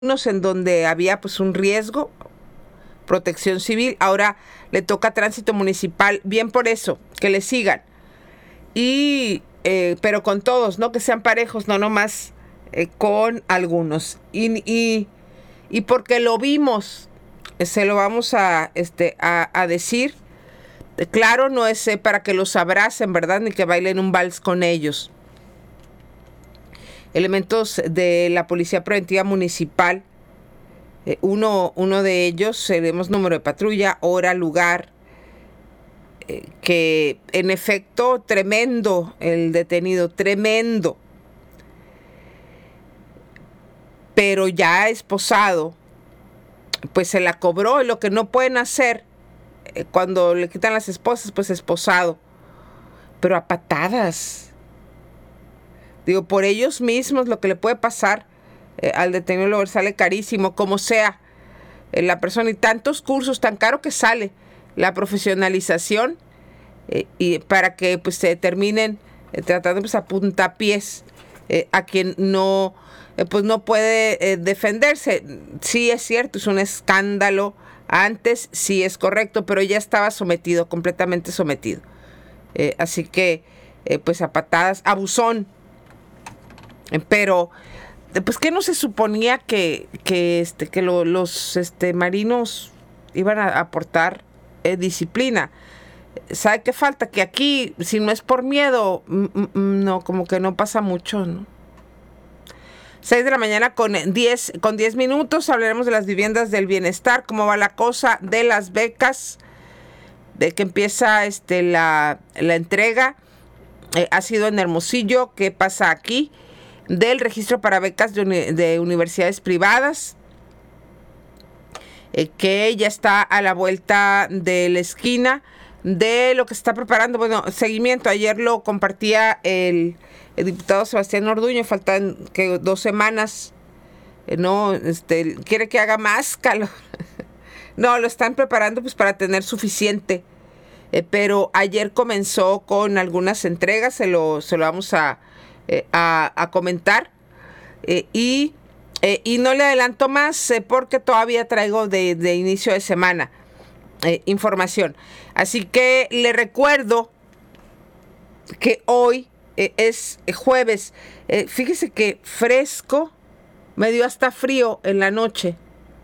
en donde había pues un riesgo, protección civil, ahora le toca tránsito municipal, bien por eso, que le sigan. Y pero con todos, no que sean parejos, no nomás con algunos. Y porque lo vimos, se lo vamos a decir. Claro, no es para que los abracen, ¿verdad? Ni que bailen un vals con ellos. Elementos de la Policía Preventiva Municipal, uno de ellos, vemos número de patrulla, hora, lugar, que en efecto, tremendo el detenido, tremendo, pero ya esposado, pues se la cobró, y lo que no pueden hacer cuando le quitan las esposas, pues esposado, pero a patadas. Digo, por ellos mismos lo que le puede pasar al detenido luego sale carísimo, como sea la persona, y tantos cursos, tan caro que sale la profesionalización y para que pues se terminen tratando pues a puntapiés a quien no pues no puede defenderse. Sí es cierto, es un escándalo antes, sí es correcto, pero ya estaba sometido, completamente sometido. Así que pues a patadas, abusón. Pero, pues, ¿qué no se suponía que los marinos iban a aportar disciplina? ¿Sabe qué falta? Que aquí, si no es por miedo, no, como que no pasa mucho, ¿no? 6 de la mañana con 10 minutos, hablaremos de las viviendas del bienestar, cómo va la cosa, de las becas, de que empieza la entrega, ha sido en Hermosillo, ¿qué pasa aquí? Del registro para becas de universidades privadas, que ya está a la vuelta de la esquina, de lo que se está preparando. Bueno, seguimiento, ayer lo compartía el diputado Sebastián Orduño, faltan 2 semanas, no, quiere que haga más calor. No, lo están preparando pues para tener suficiente, pero ayer comenzó con algunas entregas, se lo vamos a comentar, y no le adelanto más porque todavía traigo de inicio de semana información. Así que le recuerdo que hoy es jueves. Fíjese que fresco, me dio hasta frío en la noche.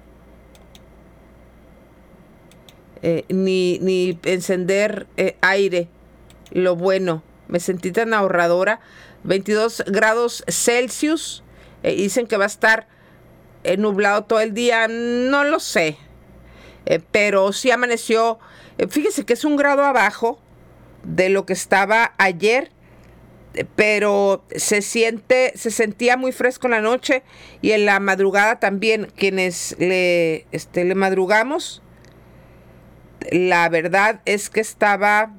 Ni encender aire, lo bueno, me sentí tan ahorradora. 22 grados Celsius, dicen que va a estar nublado todo el día, no lo sé, pero sí amaneció, fíjese que es 1 grado abajo de lo que estaba ayer, pero se sentía muy fresco en la noche y en la madrugada también. Quienes le madrugamos, la verdad es que estaba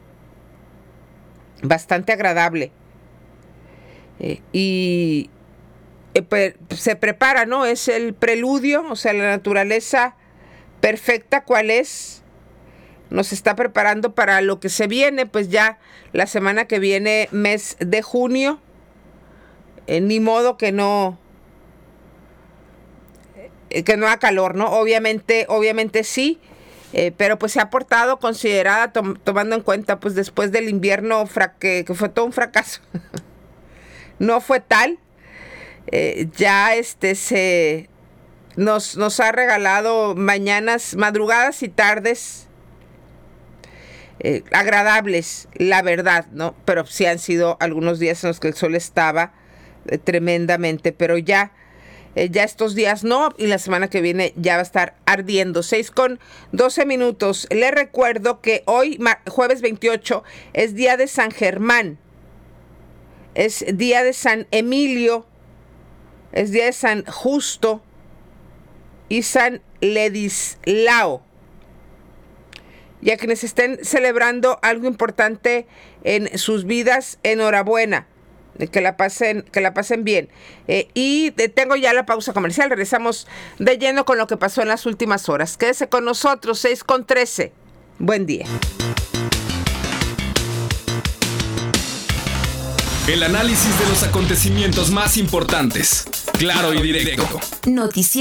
bastante agradable. Y pues, se prepara, ¿no? Es el preludio, o sea, la naturaleza perfecta, ¿cuál es? Nos está preparando para lo que se viene, pues ya la semana que viene, mes de junio. Ni modo que no haga calor, ¿no? Obviamente sí, pero pues se ha portado considerada, tomando en cuenta, pues después del invierno que fue todo un fracaso. No fue tal, ya nos ha regalado madrugadas y tardes agradables, la verdad, ¿no? Pero sí han sido algunos días en los que el sol estaba tremendamente, pero ya estos días no, y la semana que viene ya va a estar ardiendo. 6:12 minutos. Les recuerdo que hoy, jueves 28, es día de San Germán. Es día de San Emilio, es día de San Justo y San Ladislao. Y a quienes estén celebrando algo importante en sus vidas, enhorabuena, que la pasen bien. Y tengo ya la pausa comercial, regresamos de lleno con lo que pasó en las últimas horas. Quédese con nosotros, 6:13. Buen día. El análisis de los acontecimientos más importantes. Claro y directo. Noticiero